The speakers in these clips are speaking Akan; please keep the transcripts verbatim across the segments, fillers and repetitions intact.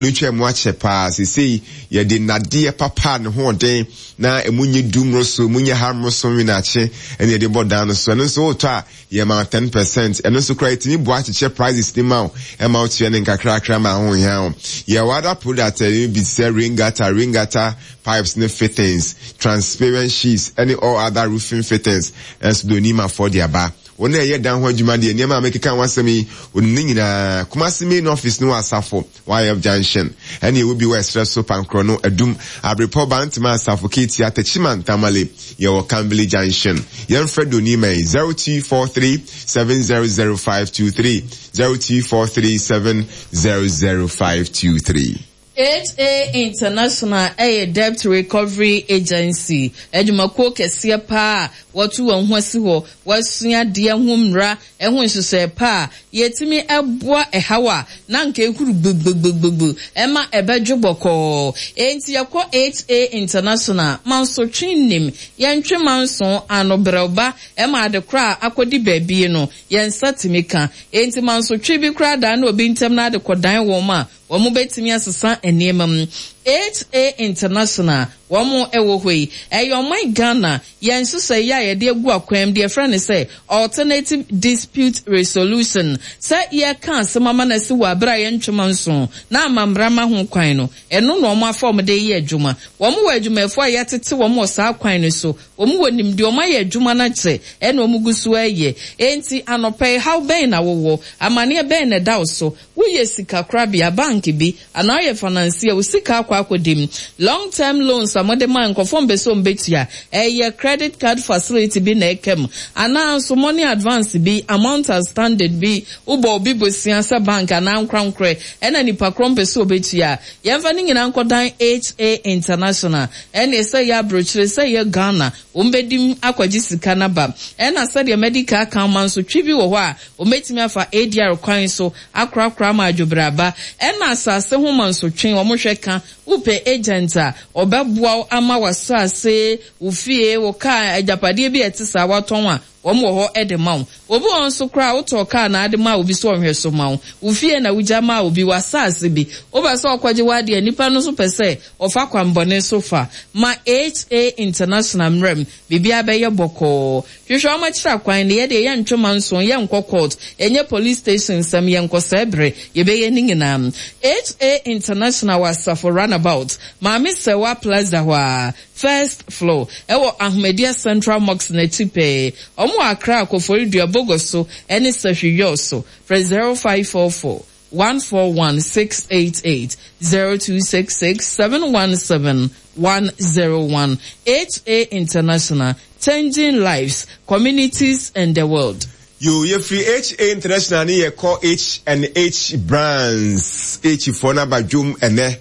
Lucha mwache pa sisi ya di nadia papa ne ho den na emunye dumro so munye harmo so winache ene de bodano so no so to ya ma ten percent eno so credit ni bo ache prices ni ma e ma otie ne nkakra kra ma ho ya ya wada product e bi se ringata ringata pipes ne fittings transparent sheets any all other roofing fittings as do ni ma for dia ba one ye dan ho adwuma de niam a mekeka wasemi onni nyina Kumasi main office no asafo Y F junction and it will be west so pankro no adum abrepo bantima suffocate ya tachiman tamale ye wo Kambili junction yen fredo ni mai zero two four three seven zero zero five two three zero two four three seven zero zero five two three. H A International a debt recovery agency edumako kese pa watu wanhwasi ho wasunya de ahumra ehun hwehwe pa yetimi eboa ehawa na nka ekuru gbogbogbogbogbo ema ebedwoboko enti yakọ H A International manso twinim yentwe manso anobrelba ema adekra akodi baabi no yensatimika enti manso twi bi kra da na obi ntem na adekodan wo ma Wamu betimi asesa enema H A International wamu ewo hoi eyo my Ghana yensu say ya ye de egu akwam de friend say alternative dispute resolution say ye kan se mama na si wa bra ye ntwema nso na amamrama ho kwan no eno no omo afom de ye adwuma wamu wa adwuma efo ye tete wamu osa kwan no so wamu wonim de omo ye adwuma na che eno omu gusu aye enti anope how ben na wowo amane ben na da so wo ye sika krabia bank bi ana ye financier wo sika akwakodim long term loans amode man konform beso mbetia eye credit card facility bi na ekem ana so money advance bi amount as standard bi ubo bi bosia sa bank ana nkwankre ena nipa krom beso betia yemfa ni nyina nkodan H A International ena say ya brochure say ya Ghana umbedim akwaji sika na ba ena say the medical account man so twibi wo ho a ometimi afa A D R kwan so akra akra ma adwobraba ena asase ho man so twen wo mo hweka upe agenta obebua ama wasase ufie woka ajapade bi etisa waton a omo ho edemaw obi onso kra uto ka na adema obi so onhweso maw ufie na ujama obi wasase bi oba so okwaje wade nipa no so pese ofa kwambone sofa ma H A International mrem bibia be ye boko hwehwe ma kira kwan ne ye de ye ntwoma nso ye nkọ court enye police station sam ye nkọ sebre ye be ye ninginam H A International wasafo runabout ma mi sewa plaza wa first floor ewo Ahmedia Central Mosque na tipe omo akra akofori dua bogoso eni sahwiyoso for zero five four four one four one six eight eight zero two six six seven one seven one zero one. H A International, changing lives, communities and the world. You ye free H A International ni ye call H and H brands H for na bajum ene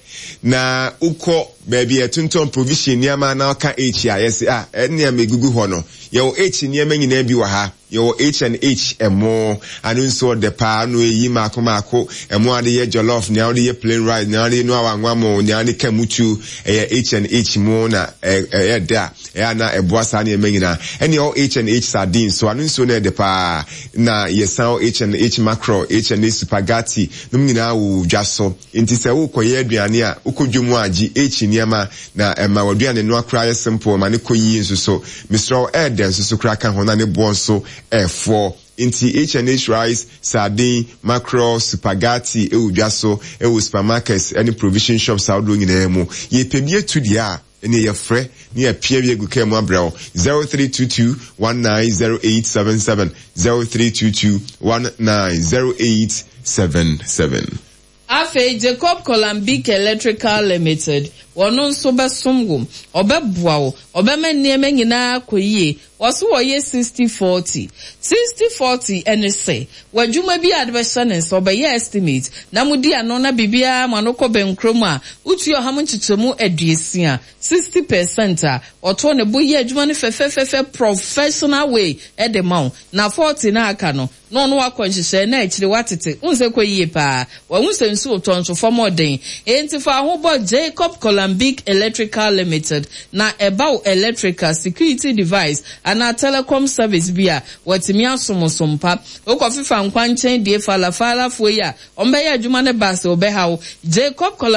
na uko baby a tunton provision niama na ka H ya yes ah ene ya megugu ho no ye o H niama nyina bi wa ha ye o H and H emo anu nso de pa no eyi mako mako emo ade ye jollof na ade ye plain rice na ade no awanwa mo na ade kamutu e H and H mo na e da e na eboa sa na emanyina ene o H and H sardine so anu nso na de pa na yesan H and H macro H and H spaghetti num nyina wo dwaso enti se wo koye aduane a ukodwumu agi H niama na ema waduane no akra ye simple ma ne koyi nso so Mister Eden so kra kan ho na ne bo nso e four inti H and H rice sardine macro spaghetti e udwaso e wo supermarkets any provision shops awdo nyina mu ye pebie tu dia ene ye frɛ ni a pie wie guka mu abrɛw zero three two two one nine zero eight seven seven zero three two two one nine zero eight seven seven. Afe Jacob Columbia Electrical Limited wono nso besomgo obeboa wo obema nieme nyina koyie waso woye sixty forty sixty forty ene se wadwuma bi adbɛhyɛ ne nso obɛyɛ estimate na mudi ano na bibia manoko benkrom a utu oham nchichemu aduesia sixty percent a oto ne boye adwuma ne fefefefe professional way edemaw na forty na aka no no no akɔnhyehyɛ na akire watete unse koyie pa wa unse nso otonso for more den enti fa ho bo Jacob Columbia Electrical Limited na ebau electrical security device ana telecom service bia watimi asomosompa okofifa nkwanchen die falafala foya ombɛyɛ adwuma ne base obehaw Jacob